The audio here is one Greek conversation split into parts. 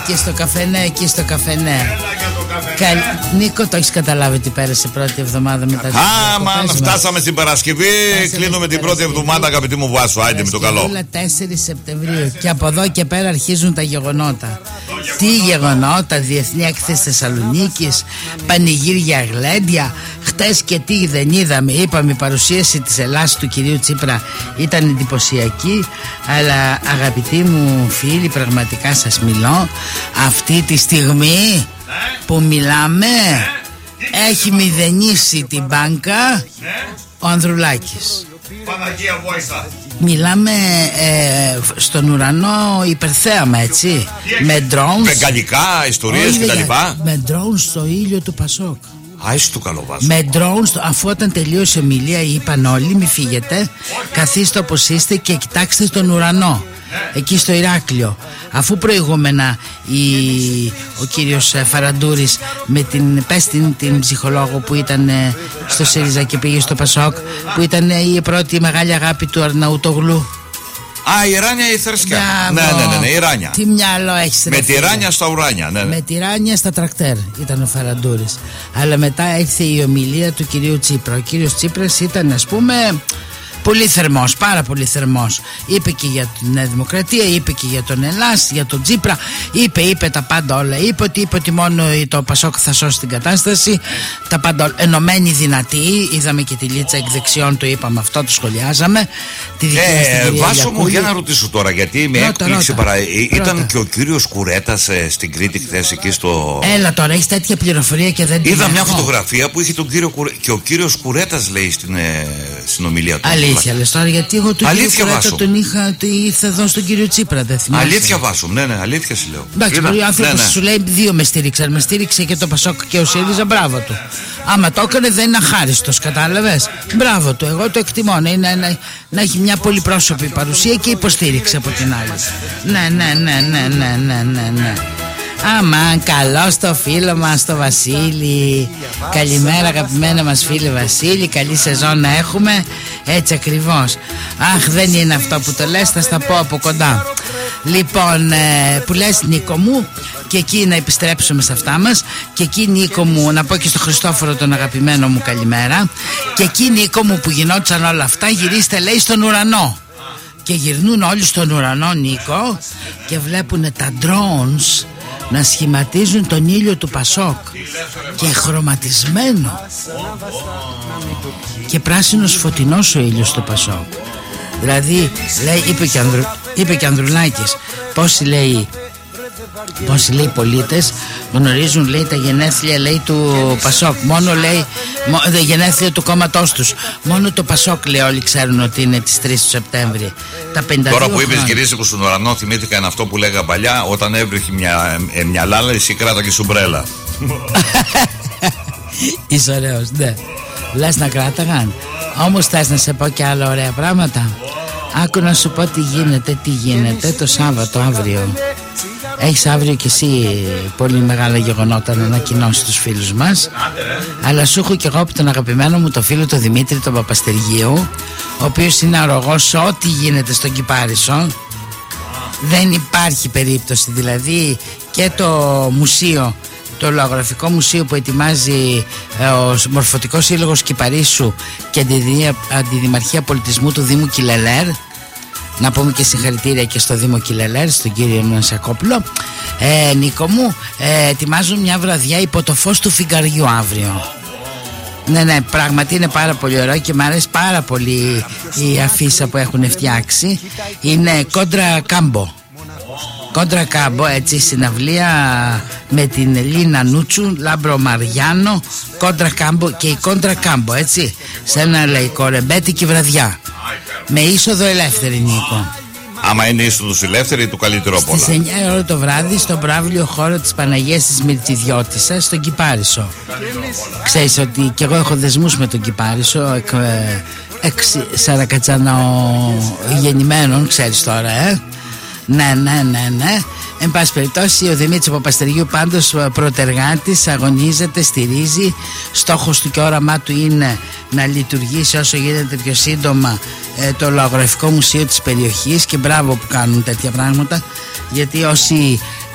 εκεί στο καφενέ, εκεί στο καφενέ. Νίκο, το έχεις καταλάβει ότι πέρασε πρώτη εβδομάδα μετά την Μαν, φτάσαμε στην Παρασκευή. Κλείνουμε την πρώτη εβδομάδα, αγαπητή μου Βάσο. Άιντε με το καλό. 4 Σεπτεμβρίου. Και από εδώ και πέρα αρχίζουν τα γεγονότα. Τι γεγονότα, Διεθνή Έκθεση Θεσσαλονίκης, πανηγύρια γλέντια. Χτες και τι δεν είδαμε. Είπαμε, η παρουσίαση της Ελλάδας του κυρίου Τσίπρα ήταν εντυπωσιακή. Αλλά αγαπητοί μου φίλοι, πραγματικά σας μιλώ, αυτή τη στιγμή που μιλάμε έχει μηδενίσει την μπάνκα ο Ανδρουλάκης. Παναγία Βόησα. Μιλάμε στον ουρανό υπερθέαμα, έτσι. Με drones. Μπεγκαλικά, ιστορίες κτλ. Με drones στο ήλιο του Πασόκ. Άισε του καλό Βάσο. Με drones, αφού όταν τελείωσε η ομιλία είπαν όλοι μη φύγετε, καθίστε όπως είστε και κοιτάξτε στον ουρανό, εκεί στο Ηράκλειο. Αφού προηγούμενα ο κύριος Φαραντούρης με την ψυχολόγο που ήταν στο ΣΥΡΙΖΑ και πήγε στο Πασόκ, που ήταν η πρώτη μεγάλη αγάπη του Αρναούτογλου. Η Ράνια η Θερσκιά. Ναι, η Ράνια. Τι μυαλό έχεις, με τη Ράνια στα ουράνια. Ναι. Με τη Ράνια στα τρακτέρ ήταν ο Φαραντούρης. Αλλά μετά ήρθε η ομιλία του κυρίου Τσίπρα. Ο κύριος Τσίπρας ήταν, ας πούμε, πολύ θερμός, πάρα πολύ θερμός. Είπε και για την Νέα Δημοκρατία, είπε και για τον Ελλάς, για τον Τσίπρα. Είπε τα πάντα όλα. Είπε ότι μόνο το Πασόκ θα σώσει την κατάσταση. Τα πάντα όλα. Ενωμένοι δυνατοί. Είδαμε και τη λίτσα εκ δεξιών, το είπαμε αυτό, το σχολιάζαμε. Βάσο μου, για να ρωτήσω τώρα, γιατί με έκπληξε ήταν και ο κύριος Κουρέτας στην Κρήτη χθες εκεί στο. Έλα τώρα, έχεις τέτοια πληροφορία και δεν την είδα μια φωτογραφία που είχε τον κύριο Κουρέτα. Και ο κύριος Κουρέτας λέει στην συνομιλία του. Αλήθεια λες τώρα, γιατί εγώ τον κύριο Κουρέτα τον ήρθα εδώ στον κύριο Τσίπρα, δεν θυμάσαι. Αλήθεια Βάσο, ναι, αλήθεια σου λέω. Εντάξει, ο άνθρωπος σου λέει δύο με στήριξαν. Με στήριξε και το Πασόκ και ο ΣΥΡΙΖΑ, μπράβο του. Άμα το έκανε δεν είναι αχάριστος, κατάλαβες. Μπράβο του, εγώ το εκτιμώ. Να έχει μια πολυπρόσωπη παρουσία και υποστήριξη από την άλλη. Ναι. Αμάν, καλό στο φίλο μας το Βασίλη. Καλημέρα αγαπημένα μας φίλε Βασίλη. Καλή σεζόν να έχουμε. Έτσι ακριβώς. Αχ, δεν είναι αυτό που το λες, θα στα πω από κοντά. Λοιπόν, που λες Νίκο μου, και εκεί να επιστρέψουμε σε αυτά μας. Και εκεί Νίκο μου, να πω και στο Χριστόφορο τον αγαπημένο μου καλημέρα. Και εκεί Νίκο μου που γινόντουσαν όλα αυτά, γυρίστε λέει στον ουρανό. Και γυρνούν όλοι στον ουρανό Νίκο και βλέπουν τα drones να σχηματίζουν τον ήλιο του Πασόκ και χρωματισμένο και πράσινος φωτεινός ο ήλιος του Πασόκ. Δηλαδή λέει, είπε και Ανδρουλάκης, πόσοι λέει πολίτες γνωρίζουν λέει τα γενέθλια λέει του Πασόκ, μόνο λέει τα γενέθλια του κόμματός τους, μόνο το Πασόκ λέει όλοι ξέρουν ότι είναι τις 3 του Σεπτέμβρη. Τα 52 τώρα που είπες γυρίσικο στον ουρανό, θυμήθηκαν αυτό που λέγα παλιά, όταν έβριχε μια λάλα εσύ κράτα και σουμπρέλα. Είσαι ωραίος, ναι. Λες να κράταγαν. Όμως θες να σε πω και άλλα ωραία πράγματα. Άκου να σου πω τι γίνεται το Σάββατο αύριο. Έχεις αύριο κι εσύ πολύ μεγάλα γεγονότα να ανακοινώσεις τους φίλους μας. Αλλά σου έχω κι εγώ από τον αγαπημένο μου το φίλο τον Δημήτρη τον Παπαστεργίου, ο οποίος είναι αρρωγός σε ό,τι γίνεται στον Κυπάρισο. Δεν υπάρχει περίπτωση, δηλαδή και το μουσείο, το λογογραφικό μουσείο που ετοιμάζει ο Μορφωτικός Σύλλογος Κυπαρίσου και Αντιδημαρχία Πολιτισμού του Δήμου Κιλελέρ. Να πούμε και συγχαρητήρια και στο Δήμο Κιλελέρ, στον κύριο Νασακόπουλο. Νίκο μου, ετοιμάζουν μια βραδιά υπό το φως του φεγγαριού αύριο. Ναι, πράγματι είναι πάρα πολύ ωραίο και μου αρέσει πάρα πολύ η αφίσα που έχουν φτιάξει. Είναι κόντρα κάμπο. Κόντρα κάμπο, έτσι, συναυλία με την Ελίνα Νούτσου, Λάμπρο Μαριάνο, κόντρα κάμπο και η κόντρα κάμπο, έτσι, σε ένα λαϊκό ρεμπέτικη βραδιά. Με είσοδο ελεύθερη, Νίκο. Άμα είναι είσοδος ελεύθερη, το καλύτερο από όλα. Στις 9 ώρα το βράδυ, στον μπράβλιο χώρο της Παναγίας της Μυρτιδιώτισσας, στον Κυπάρισο. Ξέρεις ότι κι εγώ έχω δεσμούς με τον Κυπάρισο, σαρακατσανογεννημένων, ξέρεις τώρα, Ναι. Εν πάση περιπτώσει, ο Δημήτρης Παπαστεριού πάντως πρωτεργάτης, αγωνίζεται, στηρίζει. Στόχος του και όραμά του είναι να λειτουργήσει όσο γίνεται πιο σύντομα το λογογραφικό μουσείο της περιοχής, και μπράβο που κάνουν τέτοια πράγματα, γιατί όσοι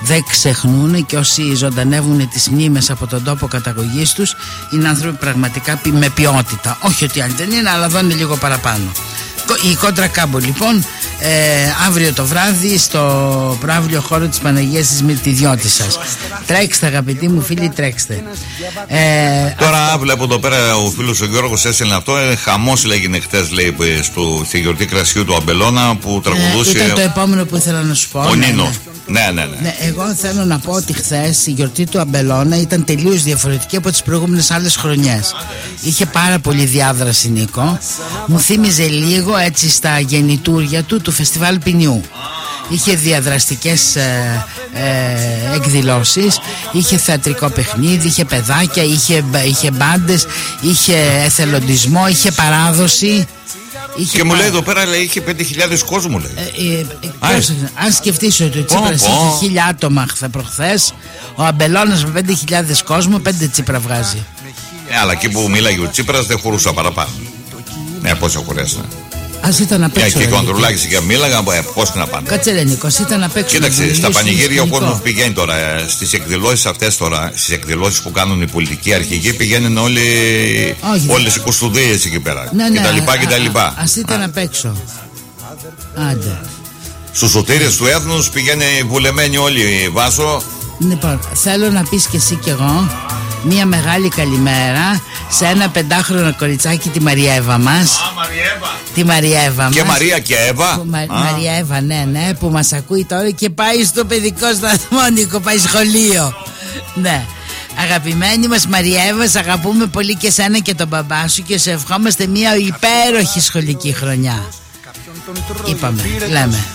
δεν ξεχνούν, και όσοι ζωντανεύουν τις μνήμες από τον τόπο καταγωγής τους είναι άνθρωποι πραγματικά με ποιότητα. Όχι ότι άλλοι δεν είναι, αλλά εδώ είναι λίγο παραπάνω. Η Κόντρα Κάμπο λοιπόν αύριο το βράδυ στο προαύλιο χώρο της Παναγίας της Μυρτιδιώτισσας. Τρέξτε αγαπητοί μου φίλοι, τρέξτε. Τώρα βλέπω εδώ πέρα ο φίλος ο Γιώργος έστειλε αυτό. Χαμός έγινε χτες, λέει, στη γιορτή κρασιού του Αμπελώνα που τραγουδούσε. Ήταν το επόμενο που ήθελα να σου πω. Ο Νίνο. Ναι. Εγώ θέλω να πω ότι χθες η γιορτή του Αμπελώνα ήταν τελείως διαφορετική από τις προηγούμενες άλλες χρονιές. Είχε πάρα πολύ διάδραση, Νίκο. Μου θύμιζε λίγο έτσι στα γεννητούρια του φεστιβάλ Ποινιού. Είχε διαδραστικές εκδηλώσεις, είχε θεατρικό παιχνίδι, είχε παιδάκια, είχε μπάντες, είχε εθελοντισμό, είχε παράδοση. Και μου λέει εδώ πέρα, λέει, είχε 5.000 κόσμο, λέει. Αν σκεφτείς ότι ο Τσίπρας είχε 1.000 άτομα προχθές, ο Αμπελώνας με 5.000 κόσμο 5 Τσίπρα βγάζει. Αλλά εκεί που μίλαγε ο Τσίπρας δεν χωρούσα παραπάνω. Ναι, πόσο χωρέσαι. Ας ήταν απ' έξω. Και κοντρολάκησε και μίλαγα, πώς να πάνε. Κάτσε ρε Νίκο, ήταν απ' έξω. Κοίταξε, στα πανηγύρια ο κόσμος πηγαίνει τώρα. Στις εκδηλώσεις αυτές τώρα, στις εκδηλώσεις που κάνουν οι πολιτικοί αρχηγοί, πηγαίνουν όλες οι κουστουδίες εκεί πέρα. Κτλ. Ας ήταν απ' έξω. Άντε. Στους σωτήρες του έθνους πηγαίνουν βουλεμένοι όλοι, Βάσο. Λοιπόν, θέλω να πεις και εσύ κι εγώ μία μεγάλη καλημέρα σε ένα 5χρονο κοριτσάκι, τη Μαριέβα μας. Τη Μαριέβα μας. Και Μαρία και Εύα. Μαριέβα, ναι, που μας ακούει τώρα και πάει στο παιδικό σταθμό, Νίκο, πάει σχολείο. Ναι. Αγαπημένη μας Μαριέβα, σ' αγαπούμε πολύ και σένα και τον μπαμπά σου και σε ευχόμαστε μία υπέροχη σχολική χρονιά. Είπαμε, λέμε.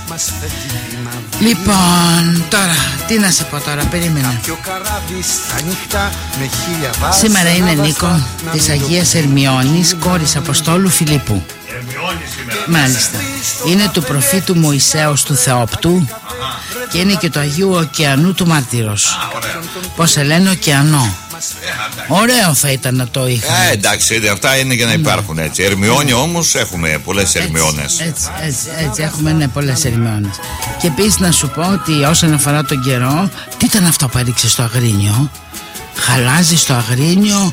Λοιπόν, τώρα, τι να σε πω τώρα, περίμενα. Σήμερα είναι, Νίκο, της Αγίας Ερμιώνης, κόρης Αποστόλου Φιλίππου. Μάλιστα. Είναι του προφήτου Μωυσέως του Θεόπτου και είναι και του Αγίου Ωκεανού του Μάρτυρος. Πώς σε λένε, Ωκεανό. Ωραίο θα ήταν να το είχαμε. Εντάξει, αυτά είναι για να υπάρχουν έτσι. Ερμιόνι όμως έχουμε πολλές Ερμιώνες. Έτσι έχουμε πολλές Ερμιώνες. Και επίσης να σου πω ότι όσον αφορά τον καιρό, τι ήταν αυτό που έριξε στο Αγρίνιο? Χαλάζει στο Αγρίνιο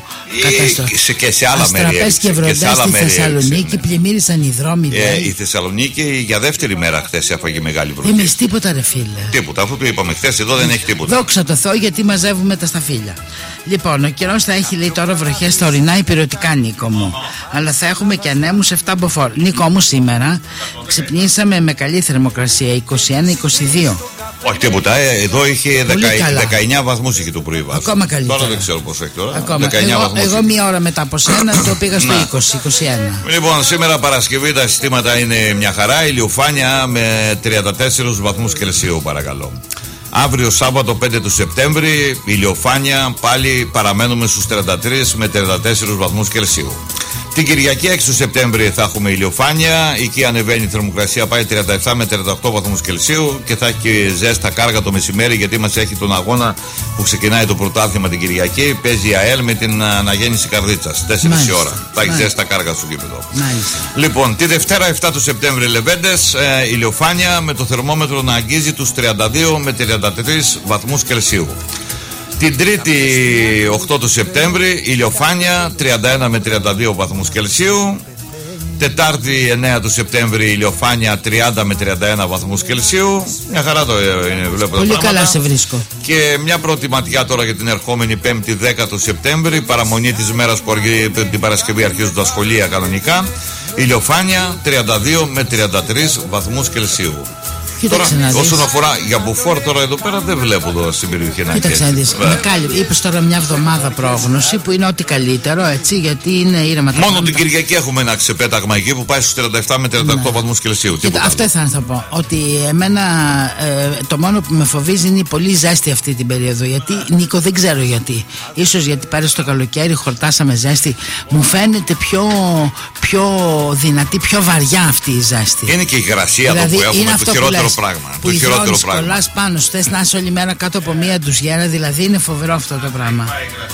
και σε άλλα μέρη. Αστραπές και βροντές στη Θεσσαλονίκη, πλημμύρισαν οι δρόμοι. Η Θεσσαλονίκη για δεύτερη μέρα χθες έφαγε μεγάλη βροχή. Εμείς τίποτα ρε φίλε. Τίποτα, αφού το είπαμε χθες, εδώ δεν έχει τίποτα. Δόξα τω Θεώ, γιατί μαζεύουμε τα σταφύλια. Λοιπόν, ο καιρός θα έχει, λέει, τώρα βροχές στα ορεινά υπηρετικά, Νίκο μου. Αλλά θα έχουμε και ανέμους 7 μποφόρ. Νίκο μου, σήμερα ξυπνήσαμε με καλή θερμοκρασία, 21-22. Όχι τίποτα, εδώ είχε 19 βαθμούς είχε το πρωί. Ακόμα καλύτερα. Τώρα δεν ξέρω πώς έχει τώρα. Εγώ μία ώρα μετά από σένα το πήγα στο 20-21. Λοιπόν, σήμερα Παρασκευή τα συστήματα είναι μια χαρά. Ηλιοφάνεια με 34 βαθμούς Κελσίου, παρακαλώ. Αύριο Σάββατο 5 του Σεπτέμβρη, ηλιοφάνεια, πάλι παραμένουμε στους 33 με 34 βαθμούς Κελσίου. Την Κυριακή 6 του Σεπτέμβρη θα έχουμε ηλιοφάνεια, εκεί ανεβαίνει η θερμοκρασία, πάει 37 με 38 βαθμούς Κελσίου και θα έχει ζέστα κάργα το μεσημέρι, γιατί μας έχει τον αγώνα που ξεκινάει το πρωτάθλημα την Κυριακή. Παίζει η ΑΕΛ με την αναγέννηση Καρδίτσας, 4 η ώρα. Θα έχει ζέστα κάργα στο γήπεδο. Λοιπόν, τη Δευτέρα 7 του Σεπτέμβρη, Λεβέντες, ηλιοφάνεια με το θερμόμετρο να αγγίζει τους 32 με 33 βαθμούς Κελσίου. Την Τρίτη 8 του Σεπτέμβρη, ηλιοφάνεια 31 με 32 βαθμούς Κελσίου. Τετάρτη 9 του Σεπτέμβρη, ηλιοφάνεια 30 με 31 βαθμούς Κελσίου. Μια χαρά το βλέπω. Πολύ καλά σε βρίσκω. Και μια πρώτη ματιά τώρα για την ερχόμενη 5η 10 του Σεπτέμβρη, παραμονή της μέρας που την Παρασκευή αρχίζουν τα σχολεία κανονικά. Ηλιοφάνεια 32 με 33 βαθμούς Κελσίου. Τώρα, όσον αφορά για Μποφόρ, τώρα εδώ πέρα δεν βλέπω εδώ στην περιοχή να κοίταξε να δεις. Είπες τώρα μια εβδομάδα πρόγνωση που είναι ό,τι καλύτερο, έτσι, γιατί είναι ήρεμα τα μόνο πράγματα. Την Κυριακή έχουμε ένα ξεπέταγμα εκεί που πάει στους 37 με 38 βαθμούς Κελσίου. Αυτό ήθελα να πω. Ότι εμένα το μόνο που με φοβίζει είναι η πολύ ζέστη αυτή την περίοδο. Γιατί, Νίκο, δεν ξέρω γιατί. Ίσως γιατί πάρε στο καλοκαίρι, χορτάσαμε ζέστη. Μου φαίνεται πιο δυνατή, πιο βαριά αυτή η ζέστη. Είναι και η υγρασία δηλαδή, εδώ που έχουμε, το χειρότερο πράγμα. Που το χειρότερο πράγμα. Κολλάς πάνω, θες να είσαι όλη μέρα κάτω από μία ντουζιέρα, δηλαδή είναι φοβερό αυτό το πράγμα.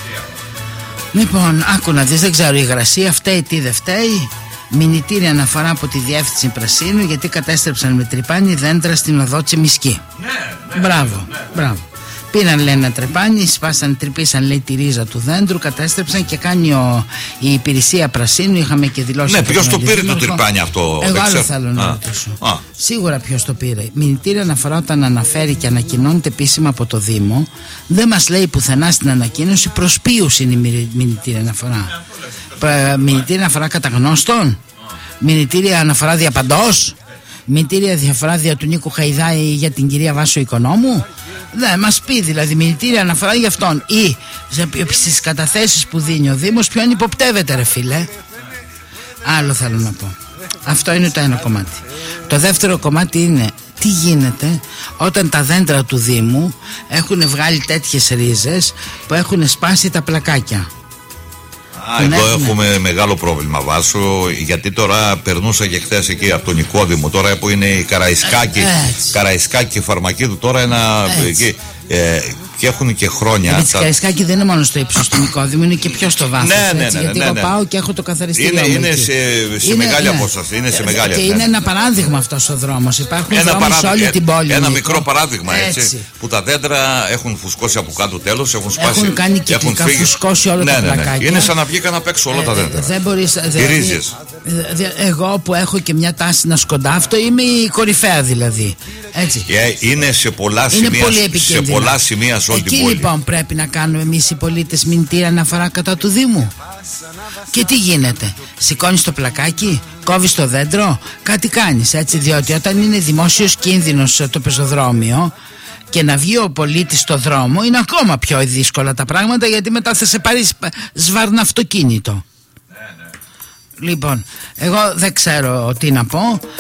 Λοιπόν, άκου να δεις, δεν ξέρω, η υγρασία φταίει, τι δεν φταίει. Μηνυτήρια αναφορά από τη διεύθυνση Πρασίνου, γιατί κατέστρεψαν με τρυπάνι δέντρα στην οδό Τσιμισκή. Μπράβο. Πήραν, λέει, ένα τρεπάνι, σπάσαν, τρυπήσαν, λέει, τη ρίζα του δέντρου, κατέστρεψαν και κάνει η υπηρεσία πρασίνου. Είχαμε και δηλώσει. Ναι, ποιος το πήρε το τρυπάνι αυτό? Εγώ άλλο θέλω να ρωτήσω. Σίγουρα ποιος το πήρε. Μηνυτήρια αναφορά, όταν αναφέρει και ανακοινώνεται επίσημα από το Δήμο, δεν μας λέει πουθενά στην ανακοίνωση προς ποιους είναι η μηνυτήρια αναφορά. Μηνυτήρια αναφορά κατά γνώστων, μηνυτήρια αναφορά διαπαντός, μηνυτήρια διαφορά δια του Νίκου Χαϊδάη για την κυρία Βάσο Οικονόμου. Δεν μας πει δηλαδή μηνυτήρια αναφορά για αυτόν. Ή στις καταθέσεις που δίνει ο Δήμος ποιον υποπτεύεται, ρε φίλε. Άλλο θέλω να πω. Αυτό είναι το ένα κομμάτι. Το δεύτερο κομμάτι είναι τι γίνεται όταν τα δέντρα του Δήμου έχουν βγάλει τέτοιες ρίζες που έχουν σπάσει τα πλακάκια. Εδώ έχουμε μεγάλο πρόβλημα, Βάσο, γιατί τώρα περνούσα και χθες εκεί από τον Νικόδημο, τώρα που είναι η Καραϊσκάκη και Φαρμακίδου, τώρα εκεί. Και έχουν και χρόνια. Η Καραϊσκάκη δεν είναι μόνο στο ύψος του Νικόδημου, είναι και πιο στο βάθος. Γιατί εγώ πάω και έχω το καθαριστήριο. Είναι σε μεγάλη απόσταση. Και είναι ένα παράδειγμα αυτός ο δρόμος. Υπάρχουν δρόμοι σε όλη την πόλη. Ένα μικρό παράδειγμα, έτσι. Που τα δέντρα έχουν φουσκώσει από κάτω τέλος, έχουν σπάσει. Έχουν κάνει κυκλικά, φουσκώσει όλα τα πλακάκια. Είναι σαν να βγήκαν απ' έξω όλα τα δέντρα. Δεν μπορείς. Οι ρίζες. Εγώ που έχω και μια τάση να σκοντάφτω, είμαι η κορυφαία δηλαδή. Έτσι. Είναι σε πολλά σημεία σε όλη την πόλη. Εκεί λοιπόν πρέπει να κάνουμε εμείς οι πολίτες μηνυτήρια αναφορά κατά του Δήμου. Και τι γίνεται? Σηκώνεις το πλακάκι, κόβεις το δέντρο, κάτι κάνεις, έτσι, διότι όταν είναι δημόσιος κίνδυνος το πεζοδρόμιο και να βγει ο πολίτης στο δρόμο, είναι ακόμα πιο δύσκολα τα πράγματα, γιατί μετά θα σε πάρει σβάρνα αυτοκίνητο. Λοιπόν, εγώ δεν ξέρω τι να πω.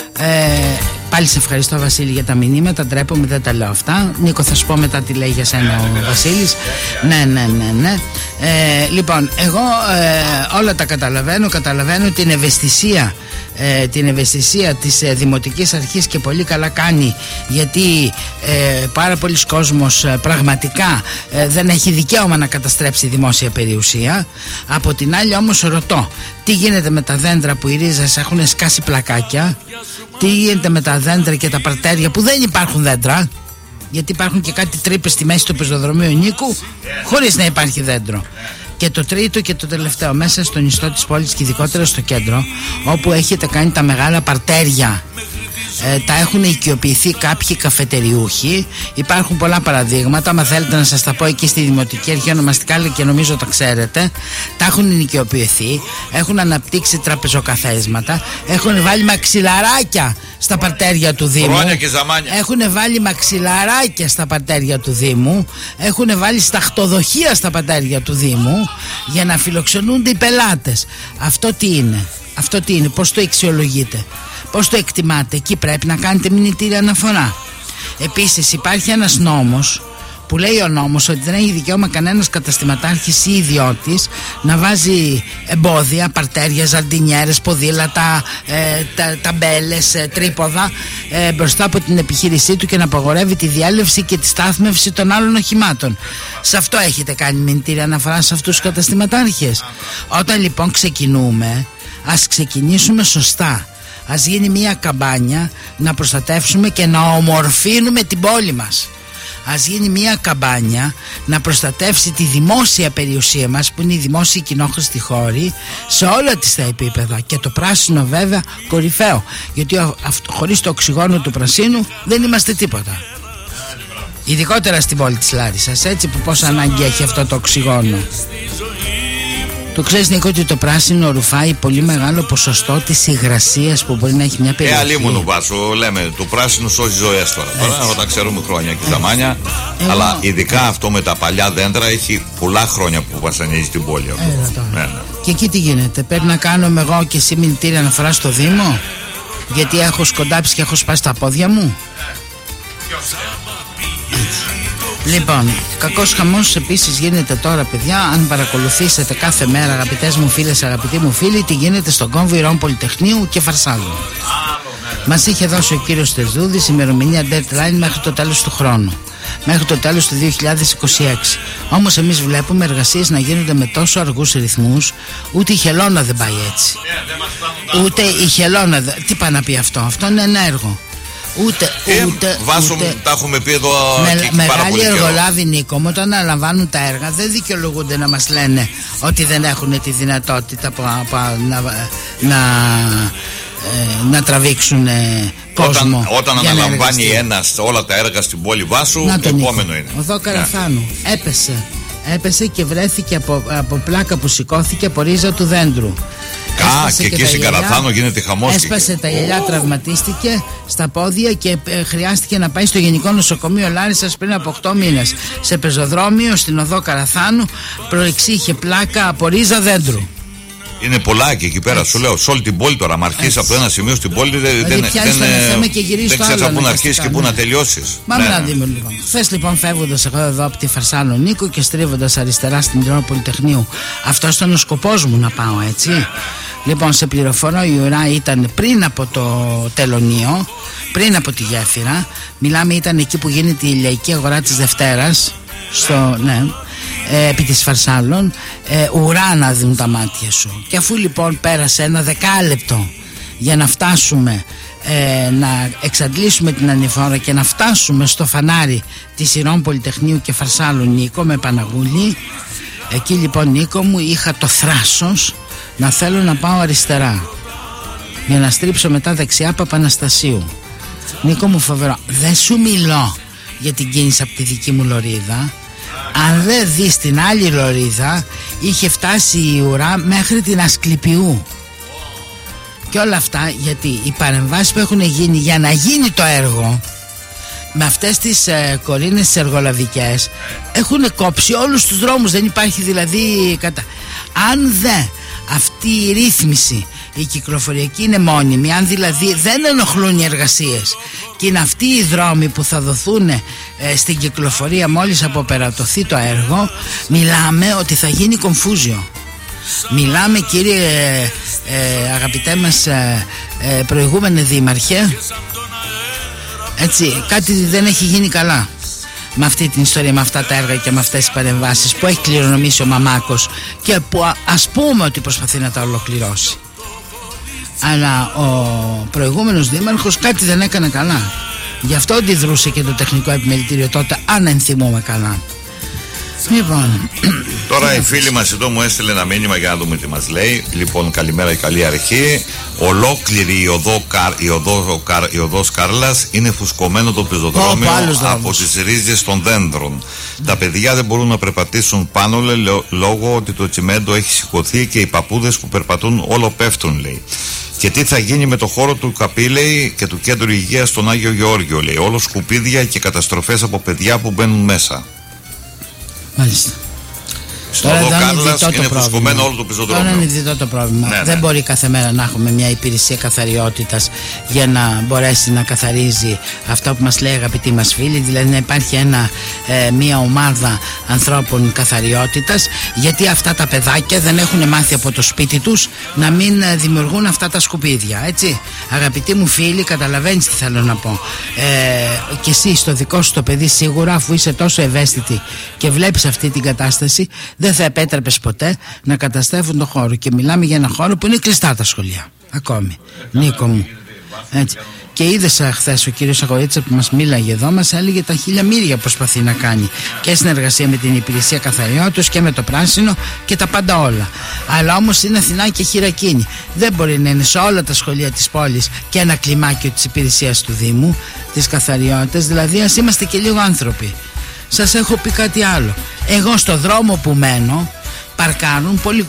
Πάλι σε ευχαριστώ, Βασίλη, για τα μηνύματα. Ντρέπομαι, δεν τα λέω αυτά. Νίκο, θα σου πω μετά τι λέει για σένα ο Βασίλης. Ναι. Λοιπόν, εγώ όλα τα καταλαβαίνω την ευαισθησία της Δημοτικής Αρχής, και πολύ καλά κάνει, γιατί πάρα πολλοί κόσμος πραγματικά δεν έχει δικαίωμα να καταστρέψει δημόσια περιουσία. Από την άλλη όμως ρωτώ, τι γίνεται με τα δέντρα που οι ρίζες έχουν σκάσει πλακάκια? Τι γίνεται με τα δέντρα και τα παρτέρια που δεν υπάρχουν δέντρα? Γιατί υπάρχουν και κάτι τρύπες στη μέση του πεζοδρομίου Νίκου χωρίς να υπάρχει δέντρο. Και το τρίτο και το τελευταίο, μέσα στον ιστό της πόλης και ειδικότερα στο κέντρο, όπου έχετε κάνει τα μεγάλα παρτέρια, τα έχουν οικειοποιηθεί κάποιοι καφετεριούχοι. Υπάρχουν πολλά παραδείγματα. Μα θέλετε να σας τα πω, εκεί στη Δημοτική Αρχή ονομαστικά, και νομίζω το ξέρετε. Τα έχουν οικειοποιηθεί, έχουν αναπτύξει τραπεζοκαθέσματα, έχουν βάλει μαξιλαράκια στα παρτέρια του Δήμου. Έχουν βάλει μαξιλαράκια στα παρτέρια του Δήμου. Έχουν βάλει σταχτοδοχεία στα παρτέρια του Δήμου για να φιλοξενούνται οι πελάτες. Αυτό τι είναι? Πώς το αξιολογείτε? Πώς το εκτιμάτε? Εκεί πρέπει να κάνετε μηνυτήρια αναφορά. Επίσης υπάρχει ένας νόμος που λέει ο νόμος ότι δεν έχει δικαίωμα κανένας καταστηματάρχης ή ιδιώτης να βάζει εμπόδια, παρτέρια, ζαρντινιέρες, ποδήλατα, ταμπέλες, τρίποδα μπροστά από την επιχείρησή του και να απαγορεύει τη διέλευση και τη στάθμευση των άλλων οχημάτων. Σε αυτό έχετε κάνει μηνυτήρια αναφορά σε αυτούς τους καταστηματάρχες? Όταν λοιπόν ξεκινούμε, ας ξεκινήσουμε σωστά. Ας γίνει μια καμπάνια να προστατεύσουμε και να ομορφύνουμε την πόλη μας. Ας γίνει μια καμπάνια να προστατεύσει τη δημόσια περιουσία μας, που είναι η δημόσια κοινόχρηστη χώρη, σε όλα τις τα επίπεδα. Και το πράσινο βέβαια κορυφαίο, γιατί χωρίς το οξυγόνο του πρασίνου δεν είμαστε τίποτα. Ειδικότερα στην πόλη της Λάρισσας, έτσι, που πόσα ανάγκη έχει αυτό το οξυγόνο. Το ξέρεις, Νίκο, ότι το πράσινο ρουφάει πολύ μεγάλο ποσοστό της υγρασίας που μπορεί να έχει μια περιοχή. Αλίμονο, Βάσο, λέμε, το πράσινο σώζει ζωές τώρα. Όταν ξέρουμε χρόνια και ζαμάνια. Αλλά ειδικά αυτό με τα παλιά δέντρα έχει πολλά χρόνια που βασανίζει την πόλη. Ναι. Και εκεί τι γίνεται? Πρέπει να κάνουμε εγώ και εσύ μηνυτήρια αναφορά στο Δήμο, γιατί έχω σκοντάψει και έχω σπάσει τα πόδια μου? Λοιπόν, κακός χαμός επίσης γίνεται τώρα, παιδιά. Αν παρακολουθήσετε κάθε μέρα, αγαπητές μου φίλες, αγαπητοί μου φίλοι, τι γίνεται στον κόμβο Ηρώων Πολυτεχνείου και Φαρσάλου. Μας είχε δώσει ο κύριος Τερζούδης ημερομηνία deadline μέχρι το τέλος του χρόνου, μέχρι το τέλος του 2026. Όμως εμείς βλέπουμε εργασίες να γίνονται με τόσο αργούς ρυθμούς. Ούτε η χελώνα δεν πάει έτσι. Ούτε η χελώνα. Τι πάει να πει αυτό? Αυτό είναι ένα έργο. Βάσο, τα έχουμε πει εδώ μεγάλοι εργολάβοι, Νίκο μου, όταν αναλαμβάνουν τα έργα δεν δικαιολογούνται να μας λένε ότι δεν έχουν τη δυνατότητα να τραβήξουν κόσμο. Όταν αναλαμβάνει ένας όλα τα έργα στην πόλη Βάσου, το επόμενο είναι Οδό Καραθάνου έπεσε και βρέθηκε από πλάκα που σηκώθηκε από ρίζα του δέντρου. Και εκεί στην Καραθάνο γίνεται χαμός. Έσπασε τα γυαλιά, τραυματίστηκε στα πόδια και χρειάστηκε να πάει στο Γενικό Νοσοκομείο Λάρισσας πριν από 8 μήνες. Σε πεζοδρόμιο στην οδό Καραθάνου προεξήχε πλάκα από ρίζα δέντρου. Είναι πολλά και εκεί πέρα, σου λέω, σε όλη την πόλη τώρα. Αν αρχίσει από το ένα σημείο στην πόλη, δεν ξέρεις από πού να αρχίσει και πού να τελειώσεις. Πάμε να δούμε λοιπόν. Χθες λοιπόν, φεύγοντας εγώ εδώ από τη Φαρσάλο, Νίκο, και στρίβοντας αριστερά στην Τρόνα Πολυτεχνείου, αυτός ήταν ο σκοπός μου να πάω, έτσι. Λοιπόν, σε πληροφορώ, η ουρά ήταν πριν από το τελωνείο, πριν από τη γέφυρα. Μιλάμε, ήταν εκεί που γίνεται η ηλιακή αγορά της Δευτέρας, επί της Φαρσάλων. Ουρά να δουν τα μάτια σου. Και αφού λοιπόν πέρασε ένα δεκάλεπτο για να φτάσουμε να εξαντλήσουμε την ανηφόρα και να φτάσουμε στο φανάρι της Ηρών Πολυτεχνείου και Φαρσάλων, Νίκο, με Παναγούλη, εκεί λοιπόν, Νίκο μου, είχα το θράσος να θέλω να πάω αριστερά για να στρίψω μετά δεξιά Παπαναστασίου. Νίκο μου, φοβερό. Δεν σου μιλώ για την κίνηση από τη δική μου λωρίδα. Αν δεν δεις την άλλη λωρίδα, είχε φτάσει η ουρά μέχρι την Ασκληπιού. Και όλα αυτά γιατί οι παρεμβάσεις που έχουν γίνει για να γίνει το έργο, με αυτές τις κορίνες εργολαβικές, έχουν κόψει όλους τους δρόμους. Δεν υπάρχει δηλαδή αν δεν αυτή η ρύθμιση, η κυκλοφοριακή, είναι μόνιμη, αν δηλαδή δεν ενοχλούν οι εργασίες και είναι αυτοί οι δρόμοι που θα δοθούν στην κυκλοφορία μόλις αποπερατωθεί το έργο, μιλάμε ότι θα γίνει κομφούζιο. Μιλάμε, κύριε αγαπητέ μας προηγούμενε δήμαρχε, έτσι, κάτι δεν έχει γίνει καλά με αυτή την ιστορία, με αυτά τα έργα και με αυτές τις παρεμβάσεις που έχει κληρονομήσει ο Μαμάκος και που ας πούμε ότι προσπαθεί να τα ολοκληρώσει. Αλλά ο προηγούμενος δήμαρχος κάτι δεν έκανε καλά. Γι' αυτό αντιδρούσε και το τεχνικό επιμελητήριο τότε, αν ενθυμούμε καλά. Λοιπόν, τώρα η φίλη μας εδώ μου έστειλε ένα μήνυμα για να δούμε τι μας λέει. Λοιπόν, καλημέρα και καλή αρχή. Ολόκληρη η οδός Κάρλας είναι φουσκωμένο το πεζοδρόμιο από τις ρίζες των δέντρων. Τα παιδιά δεν μπορούν να περπατήσουν πάνω, λόγω ότι το τσιμέντο έχει σηκωθεί και οι παππούδες που περπατούν όλο πέφτουν, λέει. Και τι θα γίνει με το χώρο του ΚΑΠΗ, λέει, και του Κέντρου Υγείας στον Άγιο Γεώργιο, λέει. Όλο σκουπίδια και καταστροφές από παιδιά που μπαίνουν μέσα. Μάλιστα. Στο οδό Κάρλας είναι φουσκωμένο όλο το πεζοδρόμιο. Τώρα είναι διτό το πρόβλημα. Ναι. Δεν μπορεί κάθε μέρα να έχουμε μια υπηρεσία καθαριότητας για να μπορέσει να καθαρίζει αυτό που μας λέει αγαπητοί μας φίλοι, δηλαδή να υπάρχει μια ομάδα ανθρώπων καθαριότητας, γιατί αυτά τα παιδάκια δεν έχουν μάθει από το σπίτι τους να μην δημιουργούν αυτά τα σκουπίδια, έτσι. Αγαπητοί μου φίλοι, καταλαβαίνεις τι θέλω να πω. Και εσύ στο δικό σου το παιδί, σίγουρα, αφού είσαι τόσο ευαίσθητη και βλέπεις αυτή την κατάσταση, δεν θα επέτρεπες ποτέ να καταστρέφουν τον χώρο. Και μιλάμε για ένα χώρο που είναι κλειστά τα σχολεία ακόμη, Νίκο μου, έτσι. Και είδες χθες ο κύριος Αγορίτσα που μας μίλαγε εδώ, μας έλεγε τα χιλιαμύρια προσπαθεί να κάνει και συνεργασία με την υπηρεσία καθαριότητας και με το πράσινο και τα πάντα όλα. Αλλά όμως είναι Αθηνά και χειρακίνη. Δεν μπορεί να είναι σε όλα τα σχολεία της πόλης και ένα κλιμάκιο της υπηρεσίας του Δήμου, της καθαριότητας. Δηλαδή ας είμαστε και λίγο άνθρωποι. Σας έχω πει κάτι άλλο. Εγώ στο δρόμο που μένω παρκάρουν πολύ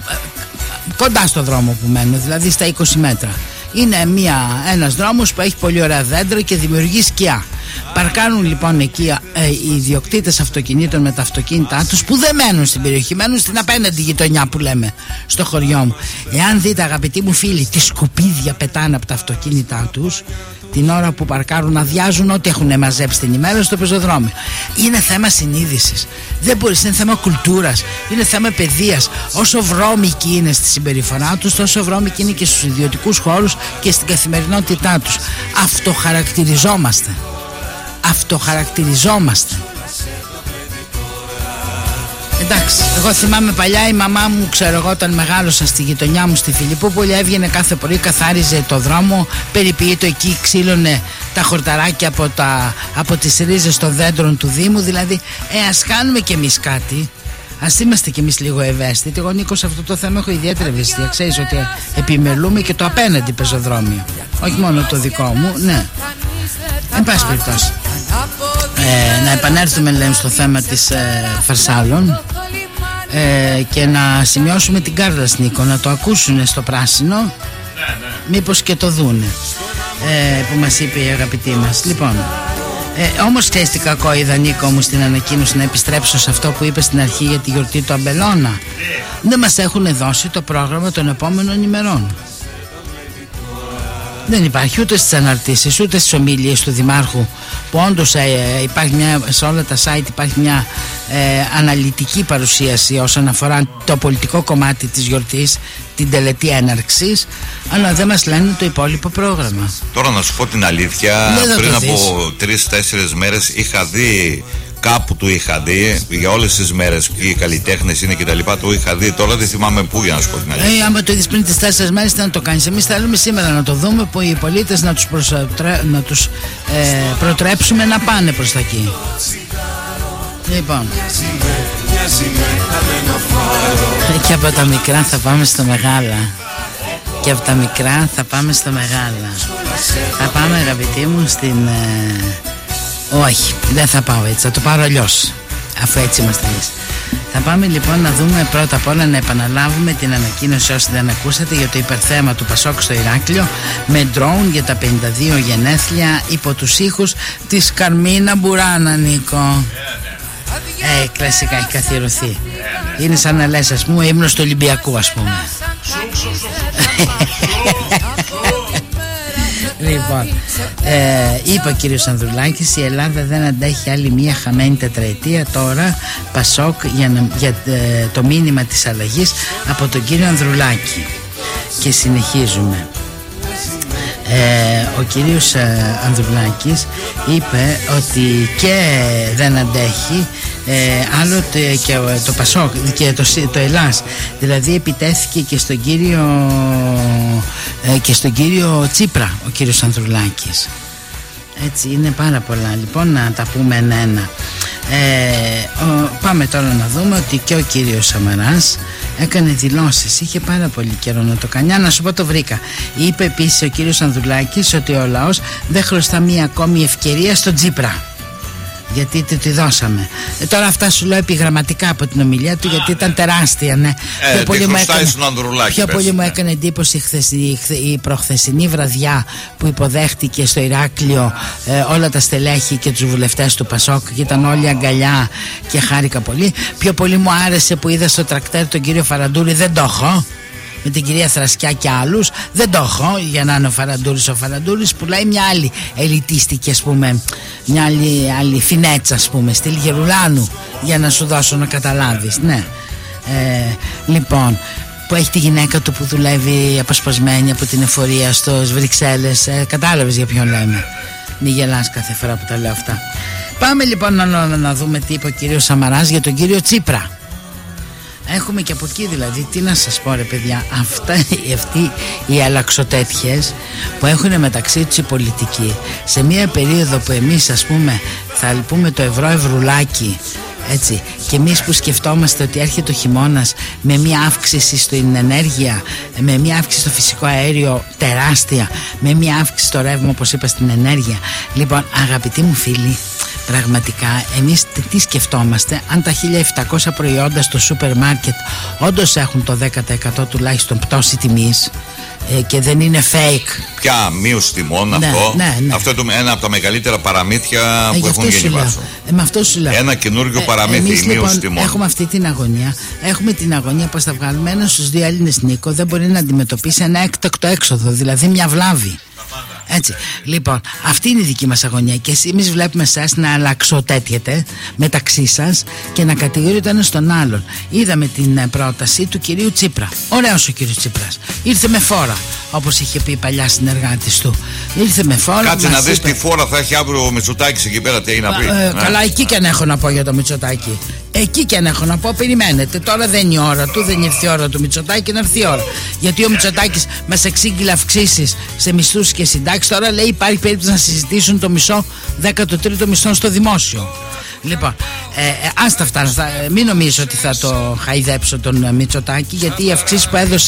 κοντά στο δρόμο που μένω, δηλαδή στα 20 μέτρα. Είναι ένας δρόμος που έχει πολύ ωραία δέντρα και δημιουργεί σκιά. Παρκάρουν λοιπόν εκεί οι ιδιοκτήτες αυτοκινήτων με τα αυτοκίνητά τους, που δεν μένουν στην περιοχή, μένουν στην απέναντι γειτονιά που λέμε, στο χωριό μου. Εάν δείτε, αγαπητοί μου φίλοι, τι σκουπίδια πετάνε από τα αυτοκίνητά τους την ώρα που παρκάρουν, αδειάζουν ό,τι έχουν μαζέψει την ημέρα στο πεζοδρόμιο. Είναι θέμα συνείδησης. Δεν μπορείς, είναι θέμα κουλτούρας, είναι θέμα παιδείας. Όσο βρώμικη είναι στη συμπεριφορά τους, τόσο βρώμικη είναι και στους ιδιωτικούς χώρους και στην καθημερινότητά τους. Αυτοχαρακτηριζόμαστε. Εντάξει, εγώ θυμάμαι παλιά η μαμά μου, ξέρω εγώ, όταν μεγάλωσα στη γειτονιά μου στη Φιλιππούπολη, έβγαινε κάθε πρωί, καθάριζε το δρόμο, περιποιείτο εκεί, ξύλωνε τα χορταράκια από τις ρίζες των δέντρων του Δήμου. Δηλαδή ας κάνουμε κι εμείς κάτι. Ας είμαστε κι εμείς λίγο ευαίσθητοι. Εγώ, Νίκο, σε αυτό το θέμα έχω ιδιαίτερη ευαισθησία. Ξέρεις ότι επιμελούμε και το απέναντι πεζοδρόμιο, όχι μόνο το δικό μου. Ναι, εν πάση περιπτώσει, να επανέλθουμε, λέμε, στο θέμα της Φαρσάλων και να σημειώσουμε την κάρτα, Νίκο, να το ακούσουν στο Πράσινο, μήπως και το δούνε, που μας είπε η αγαπητή μας. Λοιπόν, όμως ξέρεις τι κακό είδα, Νίκο μου, στην ανακοίνωση, να επιστρέψω σε αυτό που είπε στην αρχή για τη γιορτή του Αμπελώνα. Δεν μας έχουν δώσει το πρόγραμμα των επόμενων ημερών. Δεν υπάρχει ούτε στις αναρτήσεις ούτε στις ομιλίες του Δημάρχου, που όντως υπάρχει σε όλα τα site υπάρχει μια αναλυτική παρουσίαση όσον αφορά το πολιτικό κομμάτι της γιορτής, την τελετή έναρξης, αλλά δεν μας λένε το υπόλοιπο πρόγραμμα. Τώρα να σου πω την αλήθεια, πριν από 3-4 μέρες είχα δει, κάπου του είχα δει, για όλες τις μέρες ποιοι οι καλλιτέχνες είναι και τα λοιπά, του είχα δει. Τώρα δεν θυμάμαι πού, για να σου πω την αλήθεια. Άμα το είδες πριν τις 4 μέρες, δεν το κάνεις. Εμείς θέλουμε σήμερα να το δούμε, που οι πολίτες να τους προτρέψουμε να πάνε προς τα εκεί. Λοιπόν, και από τα μικρά θα πάμε στο μεγάλα. Και από τα μικρά θα πάμε στο μεγάλα. Θα πάμε, αγαπητοί μου, στην... Όχι, δεν θα πάω έτσι, θα το πάρω αλλιώς, αφού έτσι είμαστε εμείς. Θα πάμε λοιπόν να δούμε πρώτα απ' όλα, να επαναλάβουμε την ανακοίνωση, όσοι δεν ακούσατε, για το υπερθέμα του Πασόκ στο Ηράκλειο, με ντρόουν για τα 52 γενέθλια, υπό τους ήχους της Καρμίνα Μπουράνα, Νίκο. Κλασικά έχει καθιερωθεί. Είναι σαν να λες, ας πούμε, ύμνος του Ολυμπιακού, ας πούμε. Λοιπόν, είπε ο κύριος Ανδρουλάκης, η Ελλάδα δεν αντέχει άλλη μία χαμένη τετραετία. Τώρα Πασόκ για το μήνυμα της αλλαγής από τον κύριο Ανδρουλάκη. Και συνεχίζουμε. Ο κύριος Ανδρουλάκης είπε ότι και δεν αντέχει άλλοτε και το Πασόκ και το Ελλάς, δηλαδή επιτέθηκε και στον κύριο Τσίπρα ο κύριος Ανδρουλάκης. Έτσι είναι πάρα πολλά, λοιπόν, να τα πούμε ένα-ένα. Πάμε τώρα να δούμε ότι και ο κύριος Σαμαράς έκανε δηλώσεις. Είχε πάρα πολύ καιρό να το κάνει. Να σου πω, το βρήκα. Είπε επίσης ο κύριος Ανδρουλάκης ότι ο λαός δεν χρωστά μία ακόμη ευκαιρία στον Τσίπρα, γιατί τη δώσαμε. Τώρα αυτά σου λέω επιγραμματικά από την ομιλία του, γιατί ήταν τεράστια, ναι. Πιο πολύ μου έκανε εντύπωση η προχθεσινή βραδιά που υποδέχτηκε στο Ηράκλειο όλα τα στελέχη και τους βουλευτές του Πασόκ, και ήταν όλοι αγκαλιά και χάρηκα πολύ. Πιο πολύ μου άρεσε που είδα στο τρακτέρ τον κύριο Φαραντούρη, δεν το έχω, με την κυρία Θρασκιά και άλλους, δεν το έχω, για να είναι ο Φαραντούρης. Ο Φαραντούρης πουλάει μια άλλη ελιτίστικη, ας πούμε, μια άλλη φινέτσα, ας πούμε, στυλ Γερουλάνου, για να σου δώσω να καταλάβεις, ναι. Λοιπόν, που έχει τη γυναίκα του που δουλεύει αποσπασμένη από την εφορία στις Βρυξέλλες, κατάλαβες για ποιον λέμε. Μη γελάς κάθε φορά που τα λέω αυτά. Πάμε λοιπόν να δούμε τι είπε ο κύριος Σαμαράς για τον κύριο Τσίπρα. Έχουμε και από εκεί, δηλαδή, τι να σας πω, ρε παιδιά, αυτοί οι αλλαξοτέτιες που έχουν μεταξύ τους οι πολιτικοί, σε μια περίοδο που εμείς, ας πούμε, θα πούμε το ευρώ-ευρουλάκι, έτσι, και εμείς που σκεφτόμαστε ότι έρχεται ο χειμώνας με μια αύξηση στην ενέργεια, με μια αύξηση στο φυσικό αέριο τεράστια, με μια αύξηση στο ρεύμα, όπως είπα, στην ενέργεια. Λοιπόν, αγαπητοί μου φίλοι, πραγματικά εμείς τι σκεφτόμαστε, αν τα 1700 προϊόντα στο σούπερ μάρκετ όντως έχουν το 10% τουλάχιστον πτώση τιμής, και δεν είναι fake. Πια μείωση τιμών, ναι, αυτό. Ναι. Αυτό είναι ένα από τα μεγαλύτερα παραμύθια που έχουν γίνει βάσο. Με αυτό σου λέω. Ένα καινούργιο παραμύθι, η μείωση λοιπόν, τιμών. Έχουμε αυτή την αγωνία. Έχουμε την αγωνία πως θα βγάλουμε έναν στους δύο Έλληνες, Νίκο, δεν μπορεί να αντιμετωπίσει ένα έκτακτο έξοδο, δηλαδή μια βλάβη. Έτσι. Λοιπόν, αυτή είναι η δική μας αγωνία. Και εμείς βλέπουμε εσάς να αλλαξοτέτιετε μεταξύ σας και να κατηγορείτε ένας τον άλλον. Είδαμε την πρόταση του κυρίου Τσίπρα. Ωραίος ο κύριος Τσίπρας. Ήρθε με φόρα, όπως είχε πει παλιά συνεργάτης του. Ήρθε με φόρα. Κάτσε να δεις τι φόρα θα έχει αύριο ο Μητσοτάκης εκεί πέρα, τι έχει να πει. Καλά, εκεί και αν έχω να πω για το Μητσοτάκη. Εκεί και αν έχω να πω, περιμένετε. Τώρα δεν είναι η ώρα του, δεν ήρθε η ώρα του Μητσοτάκη, να έρθει η ώρα. Γιατί ο Μητσοτάκης μας εξήγηλε αυξήσεις σε μισθούς και συντάξεις. Τώρα λέει υπάρχει περίπτωση να συζητήσουν το μισό 13ο μισθό στο δημόσιο. Λοιπόν, άστα αυτά. Μην νομίζω ότι θα το χαϊδέψω τον Μητσοτάκη, γιατί οι αυξήσεις που έδωσε